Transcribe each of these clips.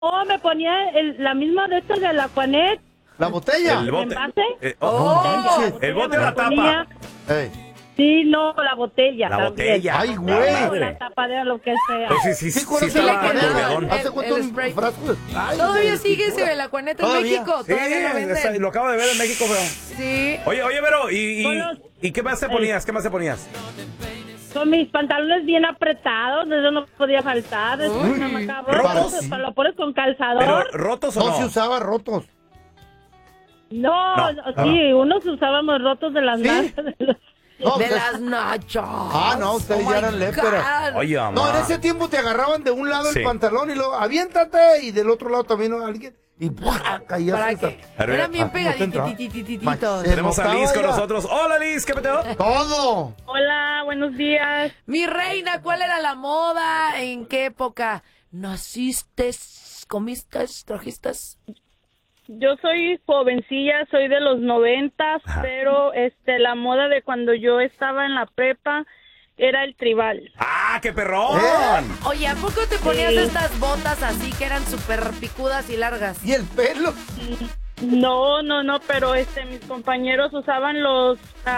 me ponía la misma de estas de la Juanet. ¿La botella? ¿El bote? El bote de la tapa. Sí, no, la botella. La botella. Ay, güey. La tapadera, lo que sea. Pues sí, ¿Hace cuánto un frasco? Todavía sigue ese la Juaneta en México. Todavía lo venden. Lo acabo de ver en México, feo. Sí. Oye, Vero, ¿y qué más te ponías? ¿Qué más te ponías? Con mis pantalones bien apretados, eso no podía faltar. Después no me acabó. ¿Rotos? Lo pones con calzador. ¿Pero rotos o no? No se usaba rotos. No, sí, unos usábamos rotos de las manos. No, de las nachas. No, ustedes ya eran léperas. Oye, mamá. No, en ese tiempo te agarraban de un lado el pantalón y luego aviéntate y del otro lado también alguien y caías. ¿Para qué? Eran bien pegaditos. Tenemos a Liz con nosotros. Hola, Liz, ¿qué peteo? Todo. Hola, buenos días. Mi reina, ¿cuál era la moda? ¿En qué época naciste, comiste, trajiste? Yo soy jovencilla, soy de los 90, pero la moda de cuando yo estaba en la prepa era el tribal. ¡Ah, qué perrón! Oye, ¿a poco te ponías estas botas así que eran súper picudas y largas? ¿Y el pelo? No, pero mis compañeros usaban los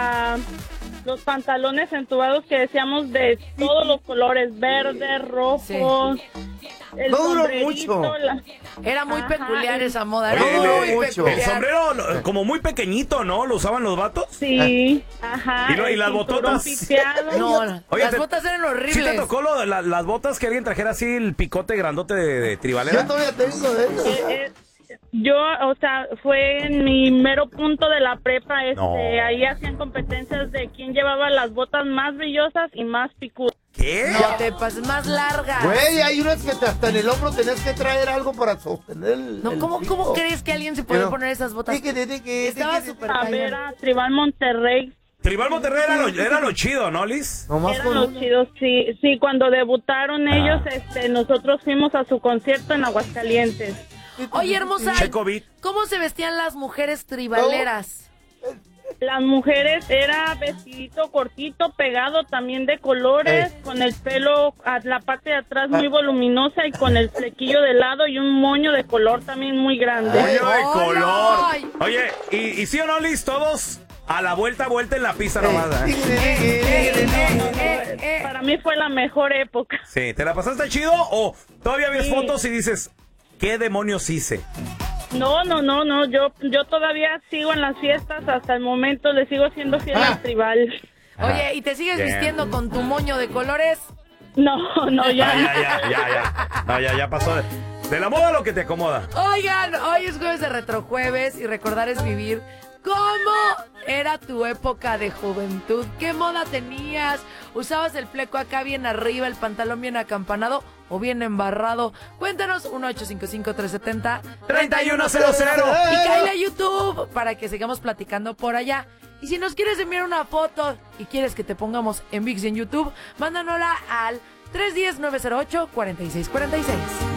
pantalones entubados que decíamos de todos los colores, verde, rojo. El no duró sombrerito, mucho. Era muy peculiar esa moda. Era Oye, muy peculiar. El sombrero como muy pequeñito, ¿no? ¿Lo usaban los vatos? Sí, ¿Y las bototas? No, Oye, las botas eran horribles. ¿Sí te tocó las botas que alguien trajera así el picote grandote de tribalera? Yo todavía tengo de eso. Yo, fue en mi mero punto de la prepa, No. ahí hacían competencias de quién llevaba las botas más brillosas y más picudas. ¿Qué? No te pases más largas. Güey, hay unas que hasta en el hombro tenés que traer algo para sostener el ¿Cómo crees que alguien se puede poner esas botas? Estaba súper A ver, a Tribal Monterrey. Tribal Monterrey era lo chido, ¿no, Liz? Eran los chidos, sí, cuando debutaron ellos, nosotros fuimos a su concierto en Aguascalientes. Oye, hermosa, ¿cómo se vestían las mujeres tribaleras? Las mujeres era vestidito cortito, pegado también de colores, con el pelo a la parte de atrás muy voluminosa y con el flequillo de lado y un moño de color también muy grande. ¡Moño de color! Oye, ¿y sí o no, Liz? Todos a la vuelta en la pista nomás. Para mí fue la mejor época. Sí, ¿te la pasaste chido o todavía ves fotos y dices, ¿qué demonios hice? No, yo todavía sigo en las fiestas, hasta el momento le sigo siendo fiel al tribal. Oye, ¿y te sigues vistiendo con tu moño de colores? No, ya. No, ya pasó de la moda lo que te acomoda. Oigan, hoy es jueves de Retrojueves y recordar es vivir. ¿Cómo era tu época de juventud? ¿Qué moda tenías? ¿Usabas el fleco acá bien arriba, el pantalón bien acampanado o bien embarrado? Cuéntanos, 1-855-370-3100. Y cáele a YouTube para que sigamos platicando por allá. Y si nos quieres enviar una foto y quieres que te pongamos en ViX y en YouTube, mándanosla al 310-908-4646.